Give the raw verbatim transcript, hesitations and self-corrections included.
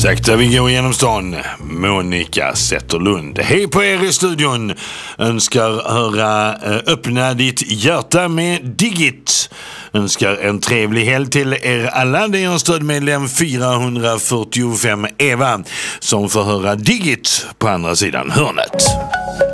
Sakta vi går genom stan. Monica Zetterlund. Hej på er i studion. Önskar höra Öppna ditt hjärta med Digit. Önskar en trevlig helg till er alla. Det är en stödmedlem fyrahundrafyrtiofem Eva som får höra Digit på andra sidan hörnet.